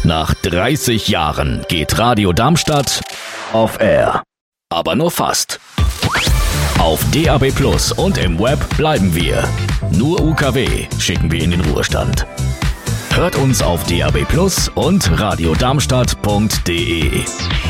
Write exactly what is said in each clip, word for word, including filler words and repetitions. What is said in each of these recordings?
Nach dreißig Jahren geht Radio Darmstadt off air. Aber nur fast. Auf D A B Plus und im Web bleiben wir. Nur U K W schicken wir in den Ruhestand. Hört uns auf D A B Plus und radiodarmstadt punkt de.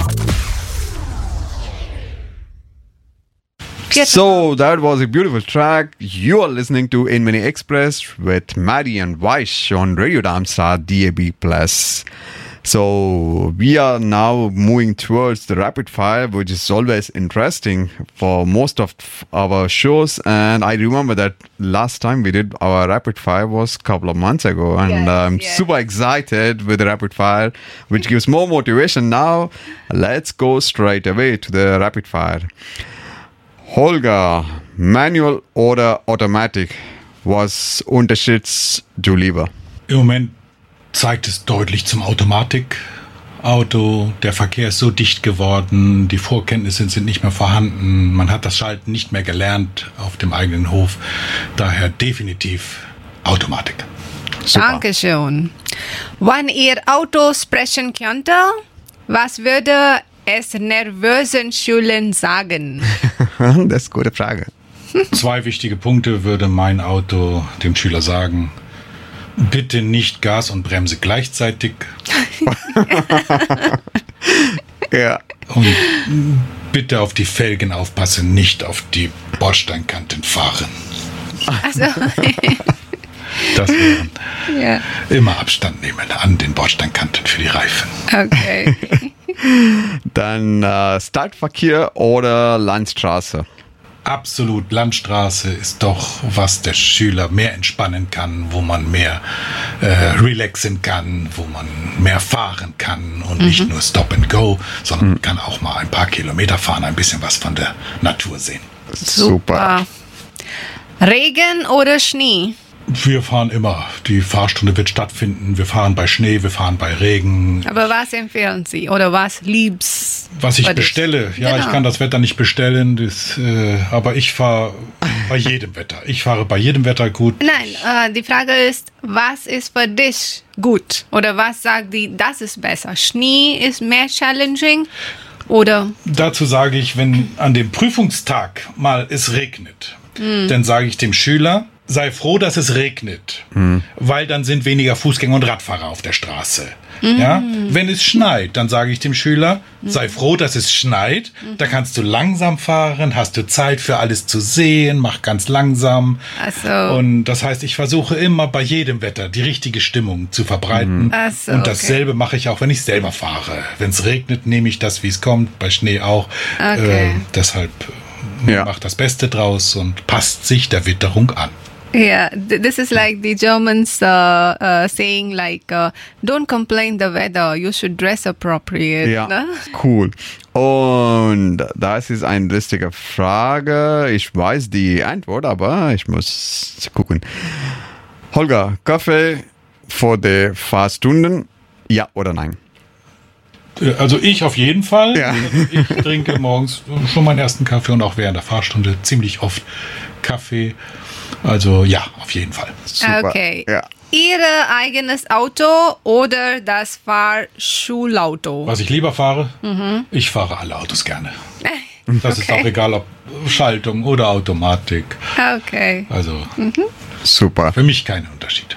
So, that was a beautiful track. You are listening to In Mini Express with Maddie and Weiss on Radio Darmstadt D A B Plus. So, we are now moving towards the rapid fire, which is always interesting for most of our shows. And I remember that last time we did our rapid fire was a couple of months ago. And yes, I'm yes. super excited with the rapid fire, which gives more motivation. Now, let's go straight away to the rapid fire. Holger, manual oder automatic? Was unterschätzt du lieber? Im Moment zeigt es deutlich zum Automatikauto. Der Verkehr ist so dicht geworden, die Vorkenntnisse sind nicht mehr vorhanden. Man hat das Schalten nicht mehr gelernt auf dem eigenen Hof. Daher definitiv Automatik. Super. Dankeschön. Wenn ihr Auto sprechen könnte, was würde es nervösen Schülern sagen? Das ist eine gute Frage. Zwei wichtige Punkte würde mein Auto dem Schüler sagen. Bitte nicht Gas und Bremse gleichzeitig. Ja. Und bitte auf die Felgen aufpassen, nicht auf die Bordsteinkanten fahren. Also, Das wären ja, immer Abstand nehmen an den Bordsteinkanten für die Reifen. okay. Dann äh, Stadtverkehr oder Landstraße? Absolut, Landstraße ist doch, was der Schüler mehr entspannen kann, wo man mehr äh, relaxen kann, wo man mehr fahren kann und mhm. nicht nur Stop and Go, sondern mhm. kann auch mal ein paar Kilometer fahren, ein bisschen was von der Natur sehen. Super. Regen oder Schnee? Wir fahren immer. Die Fahrstunde wird stattfinden. Wir fahren bei Schnee, wir fahren bei Regen. Aber was empfehlen Sie oder was liebst? Was ich bei dich? bestelle, ja, Genau. ich kann das Wetter nicht bestellen, das, äh, aber ich fahre bei jedem Wetter. Ich fahre bei jedem Wetter gut. Nein, äh, die Frage ist, was ist für dich gut? Oder was sagt die, das ist besser? Schnee ist mehr challenging? Oder? Dazu sage ich, wenn an dem Prüfungstag mal es regnet, mhm. dann sage ich dem Schüler, sei froh, dass es regnet, mhm. weil dann sind weniger Fußgänger und Radfahrer auf der Straße. Mhm. Ja? Wenn es schneit, dann sage ich dem Schüler, sei froh, dass es schneit, mhm. da kannst du langsam fahren, hast du Zeit für alles zu sehen, mach ganz langsam. Ach so. Und das heißt, ich versuche immer bei jedem Wetter die richtige Stimmung zu verbreiten. Mhm. Ach so, und dasselbe okay. mache ich auch, wenn ich selber fahre. Wenn es regnet, nehme ich das, wie es kommt, bei Schnee auch. Okay. Äh, deshalb Ja. macht das Beste draus und passt sich der Witterung an. Yeah, th- this is like the Germans uh, uh, saying like, uh, don't complain the weather, you should dress appropriate. Ja, Ne? cool. Und das ist eine lustige Frage. Ich weiß die Antwort, aber ich muss gucken. Holger, Kaffee vor den Fahrstunden, ja oder nein? Also ich auf jeden Fall. Ja. Ich trinke morgens schon meinen ersten Kaffee und auch während der Fahrstunde ziemlich oft Kaffee. Also ja, auf jeden Fall. Super. Okay. Ja. Ihr eigenes Auto oder das Fahrschulauto? Was ich lieber fahre, mhm. ich fahre alle Autos gerne. Das Okay. ist auch egal, ob Schaltung oder Automatik. Okay. Also Super. für mich kein Unterschied.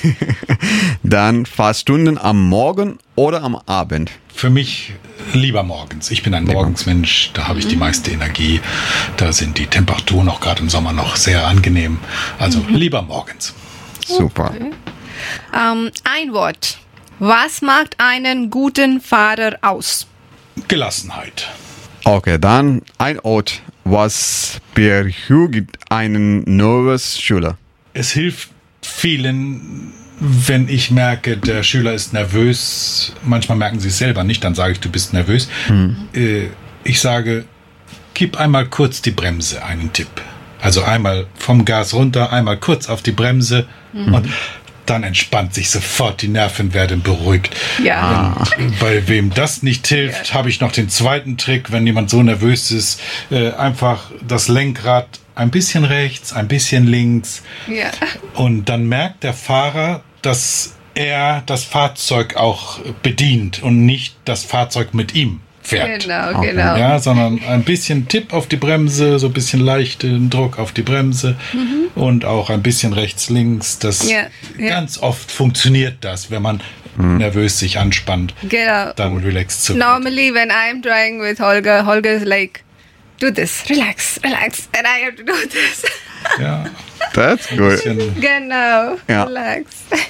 Dann Fahrstunden am Morgen oder am Abend? Für mich lieber morgens. Ich bin ein Morgensmensch, da habe ich die meiste Energie. Da sind die Temperaturen auch gerade im Sommer noch sehr angenehm. Also mhm. lieber morgens. Super. Okay. Ähm, ein Wort. Was macht einen guten Fahrer aus? Gelassenheit. Okay, dann ein Ort, was beruhigt einen nervös Schüler. Es hilft vielen, wenn ich merke, der Schüler ist nervös. Manchmal merken sie es selber nicht, dann sage ich, du bist nervös. Hm. Äh, ich sage, gib einmal kurz die Bremse, einen Tipp. Also einmal vom Gas runter, einmal kurz auf die Bremse mhm. und dann entspannt sich sofort, die Nerven werden beruhigt. Ja. Und bei wem das nicht hilft, ja. habe ich noch den zweiten Trick, wenn jemand so nervös ist, äh, einfach das Lenkrad ein bisschen rechts, ein bisschen links. Ja. Und dann merkt der Fahrer, dass er das Fahrzeug auch bedient und nicht das Fahrzeug mit ihm fährt. Genau, Okay. genau. Ja, sondern ein bisschen Tipp auf die Bremse, so ein bisschen leichten Druck auf die Bremse und auch ein bisschen rechts, links. Das Ja, ja. ganz oft funktioniert das, wenn man nervös sich anspannt, Genau. dann relaxed zu werden. Normally, when I'm driving with Holger, Holger's like, do this, relax, relax, and I have to do this. Ja, That's good. bisschen, Genau, Ja. relax.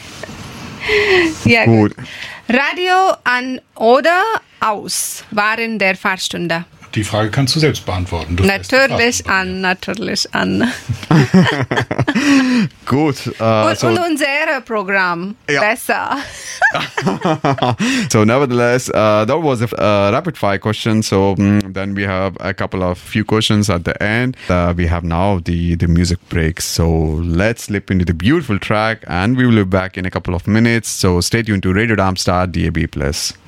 Ja, Gut. Radio an oder aus während der Fahrstunde? die Frage kannst du selbst beantworten. Du fährst die Natürlich Fahrt. an, natürlich an. Gut. Uh, Und, so, und unser Programm Ja. besser. so nevertheless, uh, that was a uh, rapid fire question. So mm, then we have a couple of few questions at the end. Uh, we have now the, the music breaks. So let's slip into the beautiful track and we will be back in a couple of minutes. So stay tuned to Radio Darmstadt D A B plus.